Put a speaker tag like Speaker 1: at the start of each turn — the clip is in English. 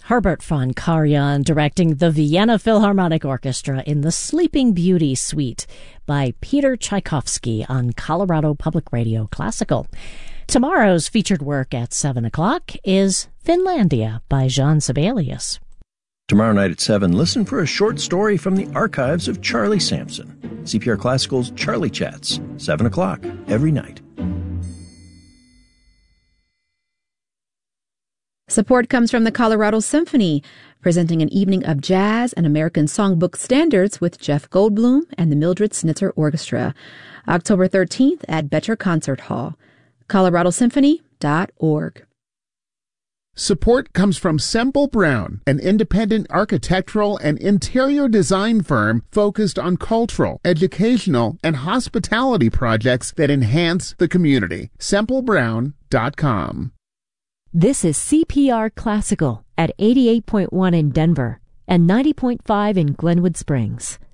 Speaker 1: Herbert von Karajan directing the Vienna Philharmonic Orchestra in the Sleeping Beauty Suite by Peter Tchaikovsky on Colorado Public Radio Classical. Tomorrow's featured work at 7 o'clock is Finlandia by Jean Sibelius.
Speaker 2: Tomorrow night at 7, listen for a short story from the archives of Charlie Sampson. CPR Classical's Charlie Chats, 7 o'clock every night.
Speaker 3: Support comes from the Colorado Symphony, presenting an evening of jazz and American songbook standards with Jeff Goldblum and the Mildred Snitzer Orchestra, October 13th at Betcher Concert Hall. coloradosymphony.org.
Speaker 4: Support comes from Semple Brown, an independent architectural and interior design firm focused on cultural, educational, and hospitality projects that enhance the community. SempleBrown.com.
Speaker 5: This is CPR Classical at 88.1 in Denver and 90.5 in Glenwood Springs.